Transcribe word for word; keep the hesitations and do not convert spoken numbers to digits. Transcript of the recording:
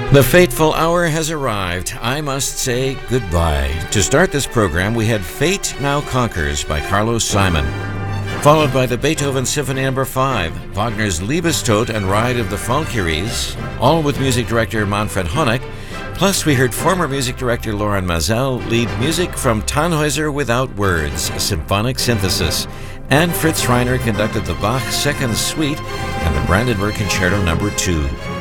The fateful hour has arrived. I must say goodbye. To start this program, we had Fate Now Conquers by Carlos Simon, followed by the Beethoven Symphony Number five, Wagner's Liebestod and Ride of the Valkyries, all with music director Manfred Honeck. Plus, we heard former music director Loren Maazel lead music from Tannhäuser Without Words, a symphonic synthesis, and Fritz Reiner conducted the Bach Second Suite and the Brandenburg Concerto Number two.